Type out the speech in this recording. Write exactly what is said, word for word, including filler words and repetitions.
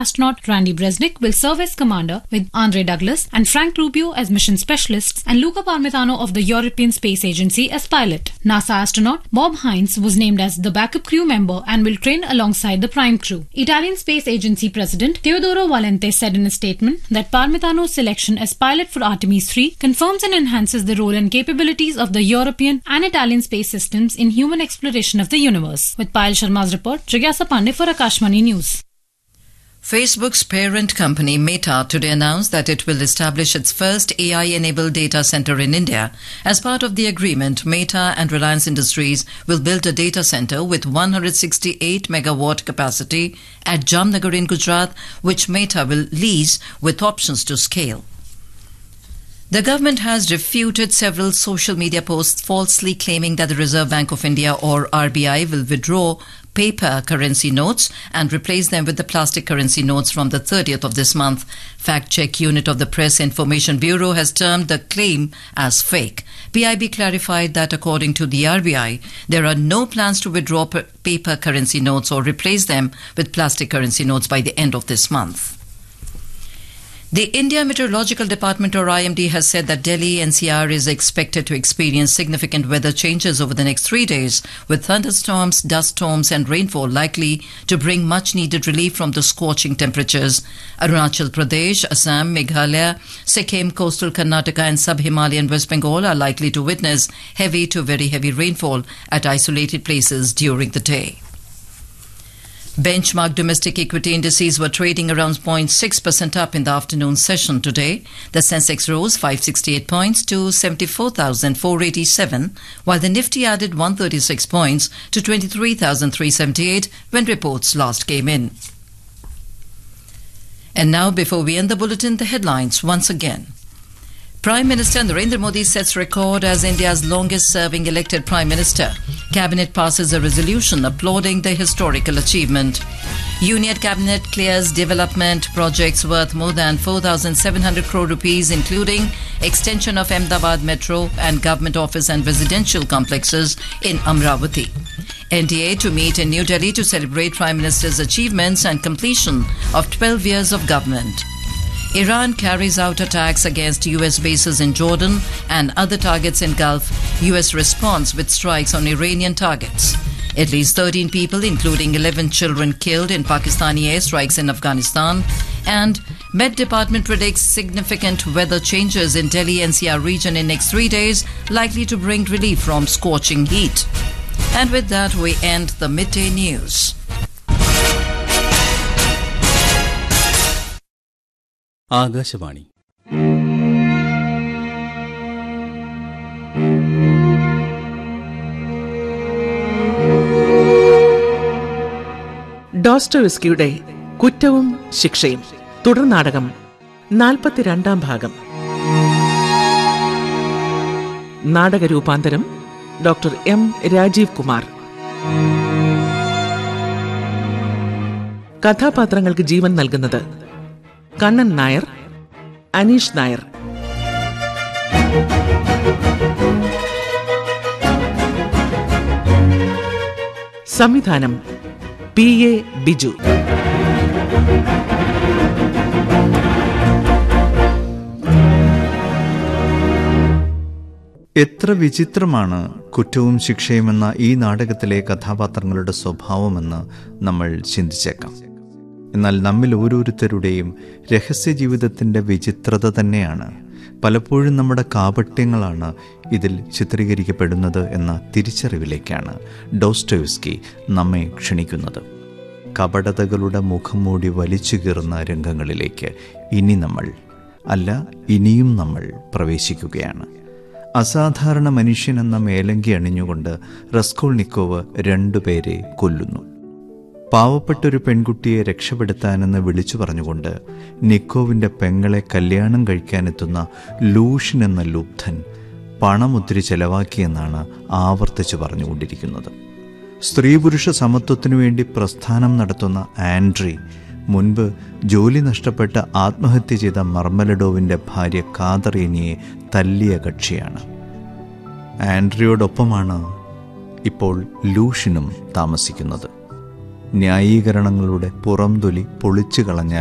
Astronaut Randy Bresnik will serve as commander, with Andre Douglas and Frank Rubio as mission specialists and Luca Parmitano of the European Space Agency as pilot. NASA astronaut Bob Hines was named as the backup crew member and will train alongside the prime crew. Italian Space Agency President Teodoro Valente said in a statement that Parmitano's selection as pilot for Artemis three confirms and enhances the role and capabilities of the European and Italian space systems in human exploration of the universe. With Payal Sharma's report, Jigyasa Pandey for Akashvani News. Facebook's parent company Meta today announced that it will establish its first A I-enabled data center in India. As part of the agreement, Meta and Reliance Industries will build a data center with one hundred sixty-eight megawatt capacity at Jamnagar in Gujarat, which Meta will lease with options to scale. The government has refuted several social media posts falsely claiming that the Reserve Bank of India or R B I will withdraw paper currency notes and replace them with the plastic currency notes from the thirtieth of this month. Fact-check unit of the Press Information Bureau has termed the claim as fake. P I B clarified that according to the R B I, there are no plans to withdraw paper currency notes or replace them with plastic currency notes by the end of this month. The India Meteorological Department or I M D has said that Delhi N C R is expected to experience significant weather changes over the next three days, with thunderstorms, dust storms and rainfall likely to bring much needed relief from the scorching temperatures. Arunachal Pradesh, Assam, Meghalaya, Sikkim, coastal Karnataka and sub-Himalayan West Bengal are likely to witness heavy to very heavy rainfall at isolated places during the day. Benchmark domestic equity indices were trading around zero point six percent up in the afternoon session today. The Sensex rose five hundred sixty-eight points to seventy-four thousand four hundred eighty-seven, while the Nifty added one hundred thirty-six points to twenty-three thousand three hundred seventy-eight when reports last came in. And now, before we end the bulletin, the headlines once again. Prime Minister Narendra Modi sets record as India's longest-serving elected Prime Minister. Cabinet passes a resolution applauding the historical achievement. Union Cabinet clears development projects worth more than four thousand seven hundred crore rupees, including extension of Ahmedabad Metro and government office and residential complexes in Amravati. N D A to meet in New Delhi to celebrate Prime Minister's achievements and completion of twelve years of government. Iran carries out attacks against U S bases in Jordan and other targets in Gulf. U S responds with strikes on Iranian targets. At least thirteen people, including eleven children, killed in Pakistani airstrikes in Afghanistan. And Met Department predicts significant weather changes in Delhi N C R region in next three days, likely to bring relief from scorching heat. And with that, we end the midday news. Akashvani. ഡോസ്റ്റോവ്സ്കിയുടെ കുറ്റവും ശിക്ഷയും തുടർ നാടകം നാൽപ്പത്തിരണ്ടാം ഭാഗം. നാടക രൂപാന്തരം doctor M Rajeev Kumar. കഥാപാത്രങ്ങൾക്ക് ജീവൻ നൽകുന്നത് കണ്ണൻ നായർ, അനീഷ് നായർ. സംവിധാനം പി എ ബിജു. എത്ര വിചിത്രമാണ് കുറ്റവും ശിക്ഷയുമെന്ന ഈ നാടകത്തിലെ കഥാപാത്രങ്ങളുടെ സ്വഭാവമെന്ന് നമ്മൾ ചിന്തിച്ചേക്കാം. എന്നാൽ നമ്മിൽ ഓരോരുത്തരുടെയും രഹസ്യ ജീവിതത്തിൻ്റെ വിചിത്രത തന്നെയാണ് പലപ്പോഴും നമ്മുടെ കാപട്യങ്ങളാണ് ഇതിൽ ചിത്രീകരിക്കപ്പെടുന്നത് എന്ന തിരിച്ചറിവിലേക്കാണ് ഡോസ്റ്റോവ്സ്കി നമ്മെ ക്ഷണിക്കുന്നത്. കപടതകളുടെ മുഖം മൂടി വലിച്ചു കീറുന്ന രംഗങ്ങളിലേക്ക് ഇനി നമ്മൾ അല്ല ഇനിയും നമ്മൾ പ്രവേശിക്കുകയാണ്. അസാധാരണ മനുഷ്യനെന്ന മേലങ്കി അണിഞ്ഞുകൊണ്ട് റസ്കോൾനിക്കോവ് രണ്ടുപേരെ കൊല്ലുന്നു. പാവപ്പെട്ടൊരു പെൺകുട്ടിയെ രക്ഷപ്പെടുത്താനെന്ന് വിളിച്ചു പറഞ്ഞുകൊണ്ട് നിക്കോവിൻ്റെ പെങ്ങളെ കല്യാണം കഴിക്കാനെത്തുന്ന ലൂഷ്യൻ എന്ന ലുബ്ധൻ പണമൊത്തിരി ചെലവാക്കിയെന്നാണ് ആവർത്തിച്ച് പറഞ്ഞുകൊണ്ടിരിക്കുന്നത്. സ്ത്രീ പുരുഷ സമത്വത്തിനു വേണ്ടി പ്രസ്ഥാനം നടത്തുന്ന ആൻഡ്രി മുൻപ് ജോലി നഷ്ടപ്പെട്ട് ആത്മഹത്യ ചെയ്ത മർമലഡോവിൻ്റെ ഭാര്യ കാതറീനിയെ തല്ലിയ കക്ഷിയാണ്. ആൻഡ്രിയോടൊപ്പമാണ് ഇപ്പോൾ ലൂഷ്യനും താമസിക്കുന്നത്. ന്യായീകരണങ്ങളുടെ പുറംതൊലി പൊളിച്ചു കളഞ്ഞാൽ